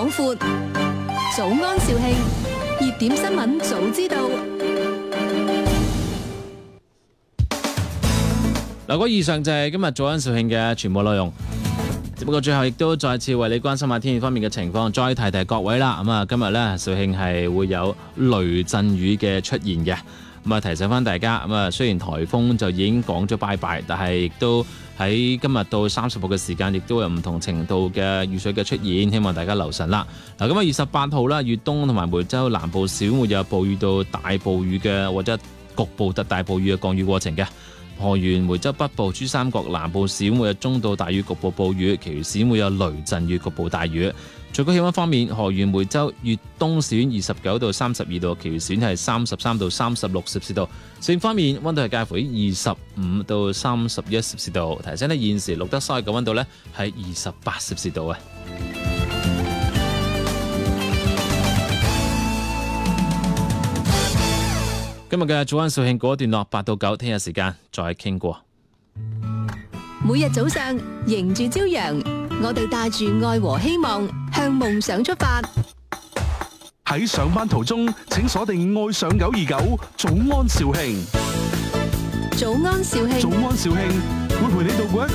廣闊。早安肇慶，熱點新聞早知道。 嗱，以上就係今日早安肇慶嘅全部內容。只不過最後亦都再次為你關心下天氣方面嘅情況，再提提各位啦。咁啊，今日咧肇慶係會有雷陣雨嘅出現嘅。咁啊，提醒翻大家，咁啊，雖然颱風就已經講咗拜拜，但係亦都喺今日到30號嘅時間，亦都有唔同程度嘅雨水嘅出現，希望大家留神啦。嗱，咁啊，28號啦，粵東同埋梅州南部小會有暴雨到大暴雨嘅，或者局部特大暴雨嘅降雨過程嘅。河源、梅州北部、珠三角南部市會有中到大雨局部暴雨，其餘市會有雷陣雨局部大雨。最高氣溫方面，河源、梅州、粵東市29到32度，其餘市係33到36攝氏度。市方面，溫度係介乎於25到31攝氏度。提醒呢，現時錄得室外嘅溫度呢係28攝氏度啊。今日嘅早安肇慶告一段落，8到9，聽日時間再傾過。 每日早上迎住朝陽，我哋帶住愛和希望，向夢想出發。 喺上班途中，請鎖定愛上929早安肇慶。 早安肇慶， 早安肇慶會陪你度過一個